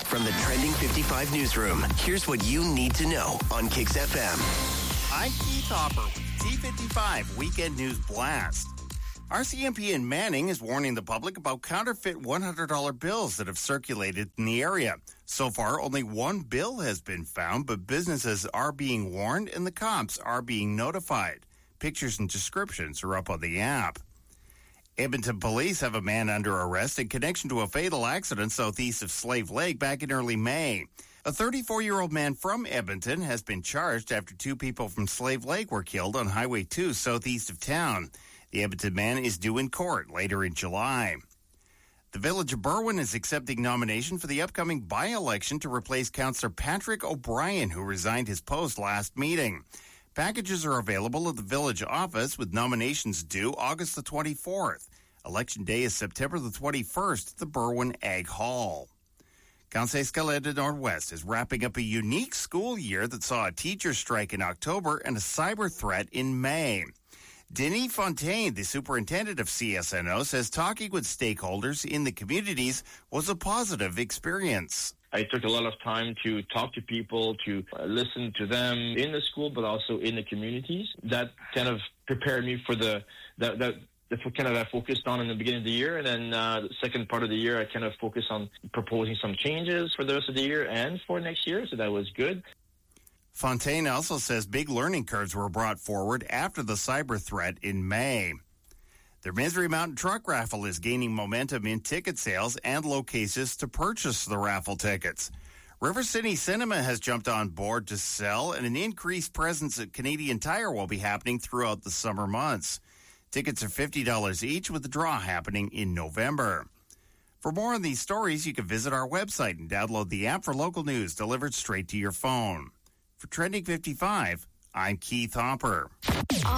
From the Trending 55 newsroom, here's what you need to know on Kix FM. I'm Keith Hopper with T55 Weekend News Blast. RCMP in Manning is warning the public about counterfeit $100 bills that have circulated in the area. So far, only one bill has been found, but businesses are being warned and the cops are being notified. Pictures and descriptions are up on the app. Edmonton police have a man under arrest in connection to a fatal accident southeast of Slave Lake back in early May. A 34-year-old man from Edmonton has been charged after two people from Slave Lake were killed on Highway 2 southeast of town. The Edmonton man is due in court later in July. The Village of Berwyn is accepting nomination for the upcoming by-election to replace Councillor Patrick O'Brien, who resigned his post last meeting. Packages are available at the village office with nominations due August the 24th. Election day is September the 21st at the Berwyn Ag Hall. Conseil Scolaire de Nord-Ouest is wrapping up a unique school year that saw a teacher strike in October and a cyber threat in May. Denis Fontaine, the superintendent of CSNO, says talking with stakeholders in the communities was a positive experience. I took a lot of time to talk to people, to listen to them in the school, but also in the communities. That kind of prepared me for the kind of I focused on in the beginning of the year. And then the second part of the year, I kind of focused on proposing some changes for the rest of the year and for next year. So that was good. Fontaine also says big learning curves were brought forward after the cyber threat in May. The Misery Mountain Truck Raffle is gaining momentum in ticket sales and locations to purchase the raffle tickets. River City Cinema has jumped on board to sell, and an increased presence at Canadian Tire will be happening throughout the summer months. Tickets are $50 each, with the draw happening in November. For more on these stories, you can visit our website and download the app for local news delivered straight to your phone. For Trending 55, I'm Keith Hopper.